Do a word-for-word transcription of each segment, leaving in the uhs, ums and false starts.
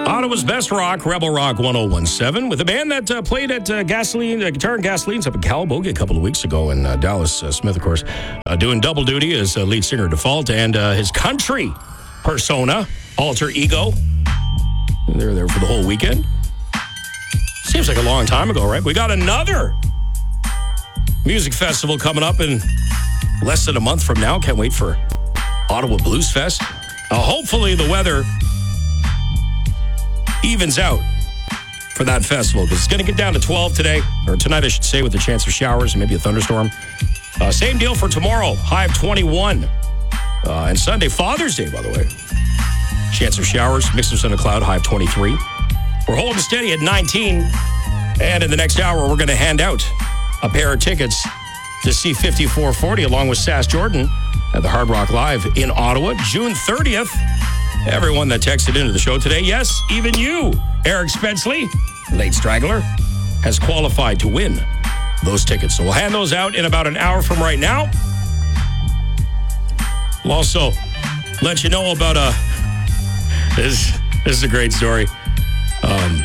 Ottawa's best rock, Rebel Rock one oh one seven, with a band that uh, played at uh, Gasoline, uh, Guitar and Gasoline's up in Calabogie a couple of weeks ago in uh, Dallas. Uh, Smith, of course, uh, doing double duty as uh, lead singer Default and uh, his country persona, Alter Ego. They're there for the whole weekend. Seems like a long time ago, right? We got another music festival coming up in less than a month from now. Can't wait for Ottawa Blues Fest. Uh, hopefully the weather evens out for that festival, because it's going to get down to twelve today, or tonight I should say, with a chance of showers and maybe a thunderstorm. Uh, same deal for tomorrow, high of twenty-one. Uh, and Sunday, Father's Day, by the way. Chance of showers, mix of sun and cloud, high of twenty-three. We're holding steady at nineteen. And in the next hour, we're going to hand out a pair of tickets to see fifty-four forty along with Sass Jordan at the Hard Rock Live in Ottawa, June thirtieth. Everyone that texted into the show today, yes, even you, Eric Spenceley, late straggler, has qualified to win those tickets. So we'll hand those out in about an hour from right now. We'll also let you know about a, this, this is a great story, um,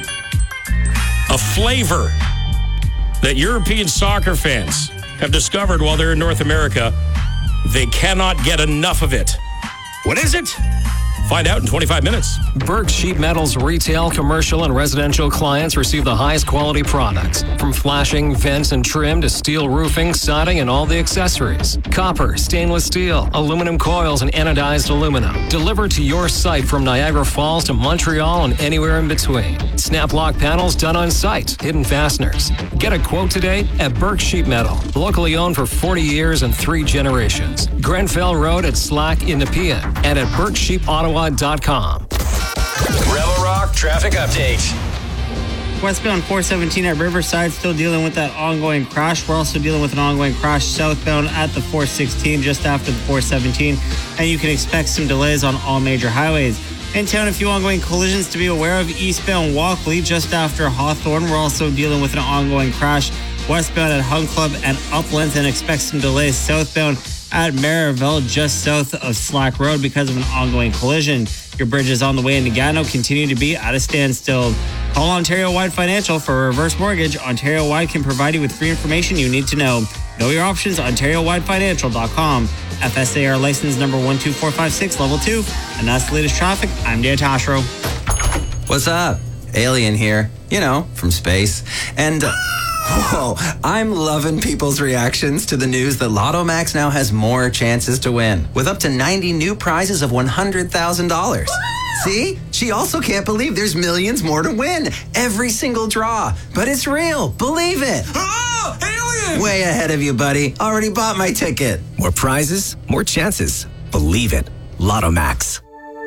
a flavor that European soccer fans have discovered while they're in North America. They cannot get enough of it. What is it? Find out in twenty-five minutes. Burke Sheet Metal's retail, commercial, and residential clients receive the highest quality products. From flashing, vents, and trim to steel roofing, siding, and all the accessories. Copper, stainless steel, aluminum coils, and anodized aluminum. Delivered to your site from Niagara Falls to Montreal and anywhere in between. Snap lock panels done on site. Hidden fasteners. Get a quote today at Burke Sheet Metal. Locally owned for forty years and three generations. Grenfell Road at Slack in Nepean and at burke sheep ottawa dot com. Rebel Rock traffic update. Westbound four seventeen at Riverside, still dealing with that ongoing crash. We're also dealing with an ongoing crash southbound at the four sixteen, just after the four seventeen. And you can expect some delays on all major highways. In town, a few ongoing collisions to be aware of. Eastbound Walkley, just after Hawthorne. We're also dealing with an ongoing crash westbound at Hunt Club and Uplands, and expect some delays southbound at Maryville, just south of Slack Road, because of an ongoing collision. Your bridges on the way into Gatineau continue to be at a standstill. Call Ontario Wide Financial for a reverse mortgage. Ontario Wide can provide you with free information you need to know. Know your options, ontario wide financial dot com. F S A R license number one two four five six, level two. And that's the latest traffic. I'm Dan Tashro. What's up? Alien here. You know, from space. And... Uh, Whoa, I'm loving people's reactions to the news that Lotto Max now has more chances to win, with up to ninety new prizes of one hundred thousand dollars. See? She also can't believe there's millions more to win. Every single draw. But it's real. Believe it. Oh, alien! Way ahead of you, buddy. Already bought my ticket. More prizes, more chances. Believe it. Lotto Max.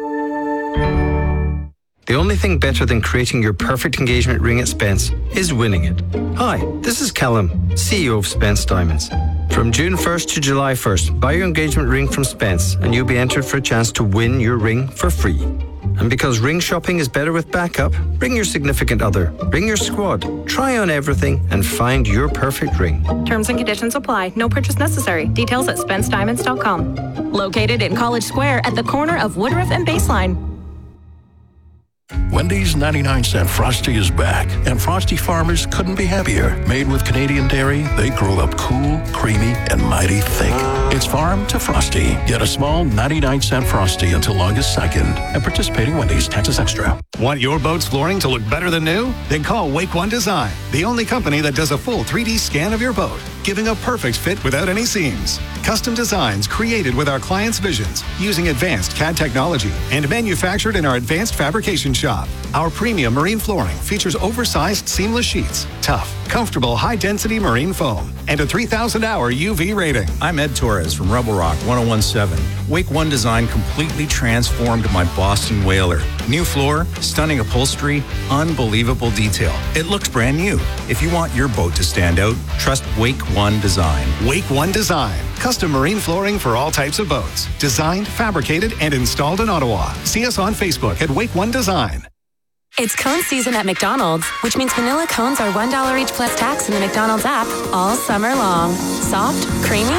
The only thing better than creating your perfect engagement ring at Spence is winning it. Hi, this is Callum, C E O of Spence Diamonds. From June first to July first, buy your engagement ring from Spence and you'll be entered for a chance to win your ring for free. And because ring shopping is better with backup, bring your significant other, bring your squad, try on everything and find your perfect ring. Terms and conditions apply. No purchase necessary. Details at spence diamonds dot com. Located in College Square at the corner of Woodruff and Baseline. Wendy's ninety-nine cent Frosty is back, and Frosty farmers couldn't be happier. Made with Canadian dairy, they grow up cool, creamy, and mighty thick. It's farm to Frosty. Get a small ninety-nine cent Frosty until August second at participating Wendy's. Taxes extra. Want your boat's flooring to look better than new? Then call Wake One Design, the only company that does a full three D scan of your boat, giving a perfect fit without any seams. Custom designs created with our clients' visions, using advanced C A D technology, and manufactured in our advanced fabrication shop. Our premium marine flooring features oversized seamless sheets, tough, comfortable, high-density marine foam, and a three thousand hour U V rating. I'm Ed Torres from Rebel Rock one oh one seven. Wake One Design completely transformed my Boston Whaler. New floor, stunning upholstery, unbelievable detail. It looks brand new. If you want your boat to stand out, trust Wake One Design. Wake One Design. Custom marine flooring for all types of boats. Designed, fabricated, and installed in Ottawa. See us on Facebook at Wake One Design. It's cone season at McDonald's, which means vanilla cones are one dollar each plus tax in the McDonald's app all summer long. Soft, creamy,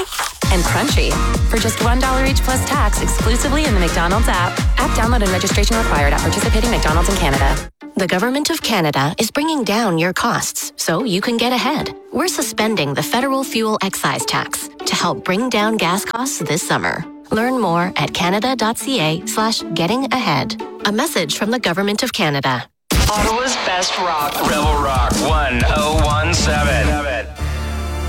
and crunchy. For just one dollar each plus tax exclusively in the McDonald's app. App download and registration required at participating McDonald's in Canada. The Government of Canada is bringing down your costs so you can get ahead. We're suspending the federal fuel excise tax to help bring down gas costs this summer. Learn more at canada.ca slash getting ahead. A message from the Government of Canada. Ottawa's best rock. Rebel Rock one oh one seven.